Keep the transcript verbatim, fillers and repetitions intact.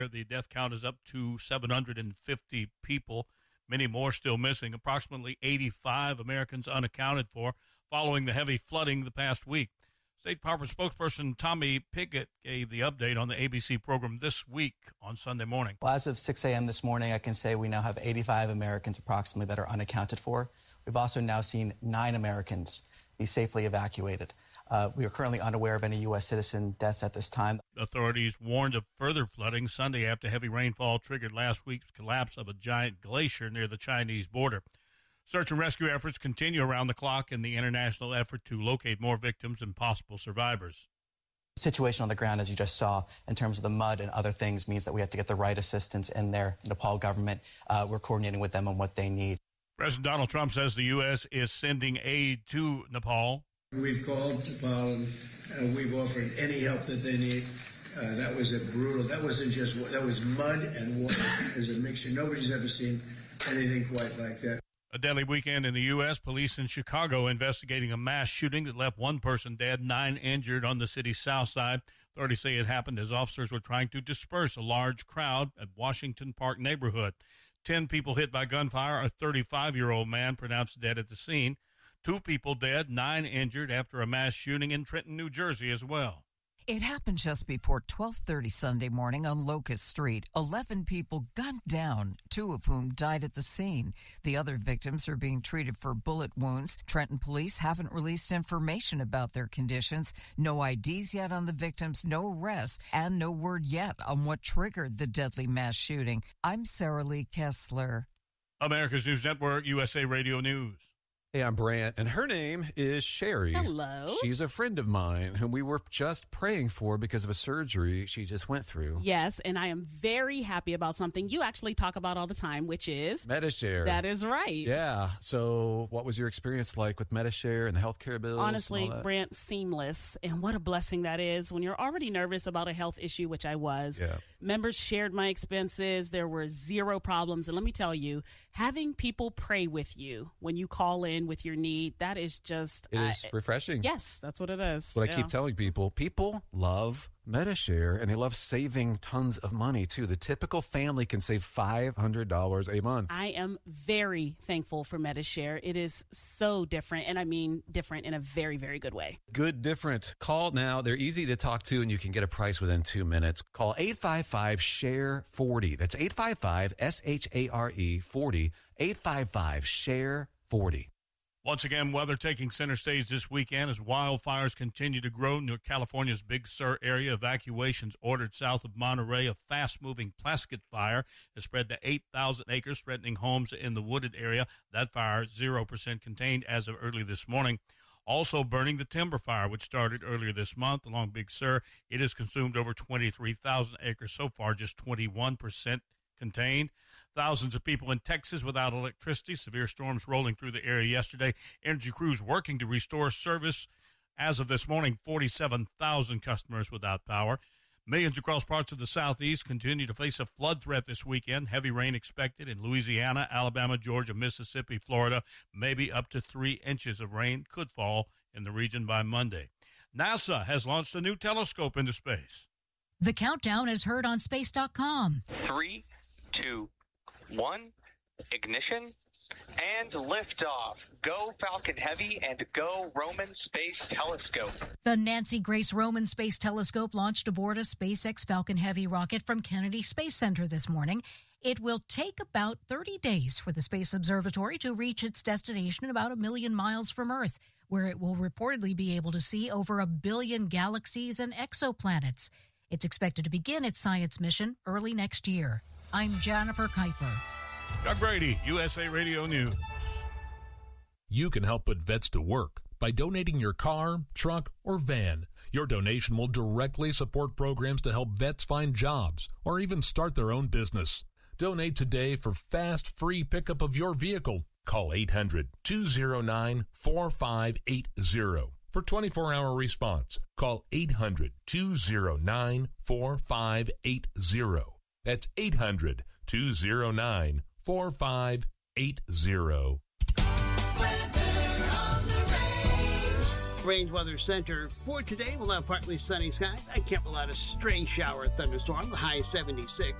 The death count is up to seven hundred fifty people. Many more still missing. Approximately eighty-five Americans unaccounted for following the heavy flooding the past week. State Department spokesperson Tommy Pickett gave the update on the A B C program This Week on Sunday morning. Well, as of six a.m. this morning, I can say we now have eighty-five Americans approximately that are unaccounted for. We've also now seen nine Americans be safely evacuated. Uh, we are currently unaware of any U S citizen deaths at this time. Authorities warned of further flooding Sunday after heavy rainfall triggered last week's collapse of a giant glacier near the Chinese border. Search and rescue efforts continue around the clock in the international effort to locate more victims and possible survivors. The situation on the ground, as you just saw, in terms of the mud and other things, means that we have to get the right assistance in there. Nepal government, uh, we're coordinating with them on what they need. President Donald Trump says the U S is sending aid to Nepal. We've called Nepal and uh, we've offered any help that they need. Uh, that was a brutal, that wasn't just, that was mud and water as a mixture. Nobody's ever seen anything quite like that. A deadly weekend in the U S. Police in Chicago investigating a mass shooting that left one person dead, nine injured on the city's south side. Authorities say it happened as officers were trying to disperse a large crowd at Washington Park neighborhood. Ten people hit by gunfire, a thirty-five-year-old man pronounced dead at the scene. Two people dead, nine injured after a mass shooting in Trenton, New Jersey as well. It happened just before twelve thirty Sunday morning on Locust Street. Eleven people gunned down, two of whom died at the scene. The other victims are being treated for bullet wounds. Trenton police haven't released information about their conditions. No I Ds yet on the victims, no arrests, and no word yet on what triggered the deadly mass shooting. I'm Sarah Lee Kessler. America's News Network, U S A Radio News. Hey, I'm Brant, and her name is Sherry. Hello. She's a friend of mine whom we were just praying for because of a surgery she just went through. Yes, and I am very happy about something you actually talk about all the time, which is Medi-Share. That is right. Yeah. So what was your experience like with Medi-Share and the healthcare bills? Honestly, Brant, seamless. And what a blessing that is when you're already nervous about a health issue, which I was. Yeah. Members shared my expenses. There were zero problems. And let me tell you, having people pray with you when you call in with your need, that is just it is uh, refreshing. Yes, that's what it is. What yeah. I keep telling people, people love Medi-Share, and they love saving tons of money too. The typical family can save five hundred dollars a month. I am very thankful for Medi-Share. It is so different, and I mean different in a very, very good way. Good different. Call now. They're easy to talk to, and you can get a price within two minutes. Call eight five five, S H A R E, forty. That's eight five five, S H A R E, forty. eight five five, S H A R E, forty. Once again, weather taking center stage this weekend as wildfires continue to grow near California's Big Sur area. Evacuations ordered south of Monterey. A fast-moving Plaskett fire has spread to eight thousand acres, threatening homes in the wooded area. That fire, zero percent contained as of early this morning. Also burning the timber fire, which started earlier this month along Big Sur. It has consumed over twenty-three thousand acres so far, just twenty-one percent contained. Thousands of people in Texas without electricity. Severe storms rolling through the area yesterday. Energy crews working to restore service. As of this morning, forty-seven thousand customers without power. Millions across parts of the southeast continue to face a flood threat this weekend. Heavy rain expected in Louisiana, Alabama, Georgia, Mississippi, Florida. Maybe up to three inches of rain could fall in the region by Monday. NASA has launched a new telescope into space. The countdown is heard on space dot com. Three, two, one, ignition, and liftoff. Go Falcon Heavy and go Roman Space Telescope. The Nancy Grace Roman Space Telescope launched aboard a SpaceX Falcon Heavy rocket from Kennedy Space Center this morning. It will take about thirty days for the Space Observatory to reach its destination about a million miles from Earth, where it will reportedly be able to see over a billion galaxies and exoplanets. It's expected to begin its science mission early next year. I'm Jennifer Kuiper. Doug Brady, U S A Radio News. You can help put vets to work by donating your car, truck, or van. Your donation will directly support programs to help vets find jobs or even start their own business. Donate today for fast, free pickup of your vehicle. Call eight hundred, two oh nine, four five eight oh for twenty-four hour response. Call eight hundred, two oh nine, four five eight oh. That's eight hundred, two oh nine, four five eight oh. Range Weather Center for today, we'll have partly sunny skies. I can't rule out a stray shower thunderstorm, the high seventy-six.